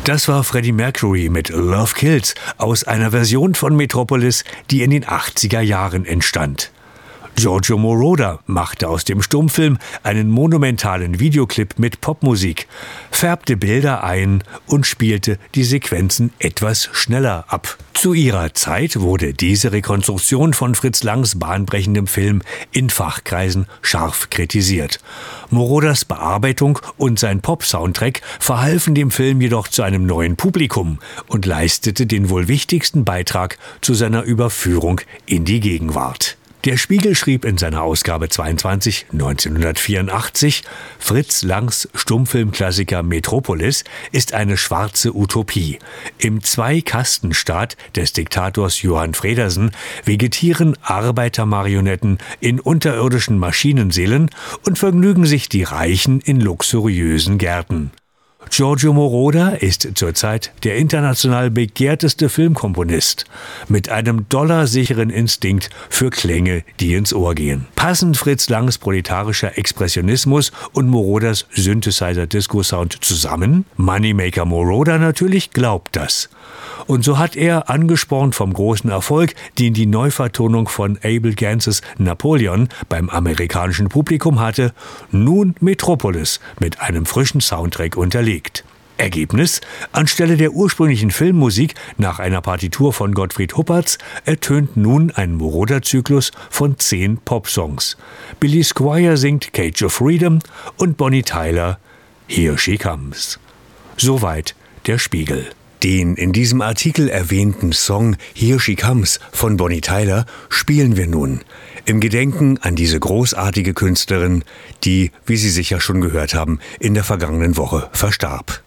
Das war Freddie Mercury mit Love Kills aus einer Version von Metropolis, die in den 80er Jahren entstand. Giorgio Moroder machte aus dem Stummfilm einen monumentalen Videoclip mit Popmusik, färbte Bilder ein und spielte die Sequenzen etwas schneller ab. Zu ihrer Zeit wurde diese Rekonstruktion von Fritz Langs bahnbrechendem Film in Fachkreisen scharf kritisiert. Moroders Bearbeitung und sein Pop-Soundtrack verhalfen dem Film jedoch zu einem neuen Publikum und leistete den wohl wichtigsten Beitrag zu seiner Überführung in die Gegenwart. Der Spiegel schrieb in seiner Ausgabe 22 1984, Fritz Langs Stummfilmklassiker Metropolis ist eine schwarze Utopie. Im Zweikastenstaat des Diktators Johann Fredersen vegetieren Arbeitermarionetten in unterirdischen Maschinenseelen und vergnügen sich die Reichen in luxuriösen Gärten. Giorgio Moroder ist zurzeit der international begehrteste Filmkomponist mit einem dollarsicheren Instinkt für Klänge, die ins Ohr gehen. Passen Fritz Langs proletarischer Expressionismus und Moroders Synthesizer-Disco-Sound zusammen? Moneymaker Moroder natürlich glaubt das. Und so hat er, angespornt vom großen Erfolg, den die Neuvertonung von Abel Ganses Napoleon beim amerikanischen Publikum hatte, nun Metropolis mit einem frischen Soundtrack unterlegt. Ergebnis: Anstelle der ursprünglichen Filmmusik nach einer Partitur von Gottfried Huppertz ertönt nun ein Moroder-Zyklus von 10 Popsongs. Billy Squier singt Cage of Freedom und Bonnie Tyler Here She Comes. Soweit der Spiegel. Den in diesem Artikel erwähnten Song Here She Comes von Bonnie Tyler spielen wir nun im Gedenken an diese großartige Künstlerin, die, wie Sie sicher schon gehört haben, in der vergangenen Woche verstarb.